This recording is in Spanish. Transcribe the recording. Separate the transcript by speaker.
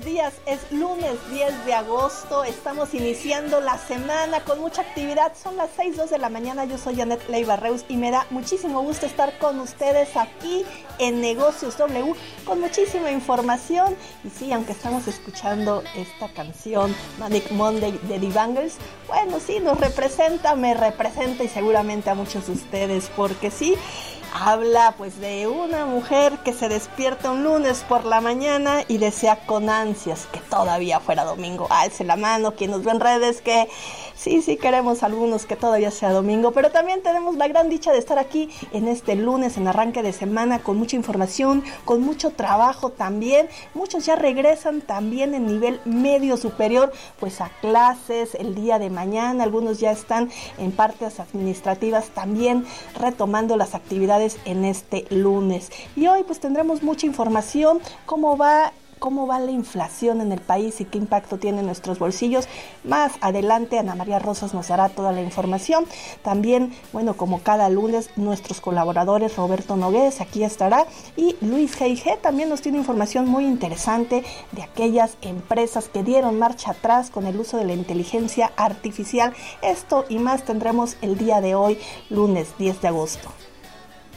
Speaker 1: buenos días. Es lunes 10 de agosto. Estamos iniciando la semana con mucha actividad. Son las 6:02 de la mañana. Yo soy Janet Leiva Reus y me da muchísimo gusto estar con ustedes aquí en Negocios W con muchísima información. Y sí, aunque estamos escuchando esta canción Manic Monday de The Bangles, bueno, sí, nos representa, me representa y seguramente a muchos de ustedes, porque sí, habla pues de una mujer que se despierta un lunes por la mañana y desea con ansias que todavía fuera domingo. Alce la mano quien nos ve en redes que sí queremos algunos que todavía sea domingo, pero también tenemos la gran dicha de estar aquí en este lunes, en arranque de semana, con mucha información, con mucho trabajo también. Muchos ya regresan también en nivel medio superior pues a clases el día de mañana. Algunos ya están en partes administrativas también retomando las actividades en este lunes. Y hoy pues tendremos mucha información, cómo va la inflación en el país y qué impacto tiene en nuestros bolsillos. Más adelante Ana María Rosas nos dará toda la información. También, bueno, como cada lunes, nuestros colaboradores Roberto Nogués aquí estará y Luis G.I.G. también nos tiene información muy interesante de aquellas empresas que dieron marcha atrás con el uso de la inteligencia artificial. Esto y más tendremos el día de hoy, lunes 10 de agosto.